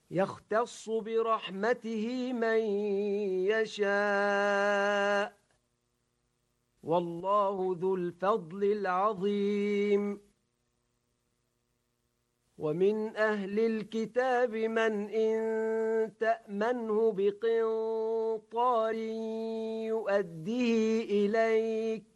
يختص برحمته من يشاء والله ذو الفضل العظيم ومن أهل الكتاب من إن تأمنه بقنطار يؤديه إليك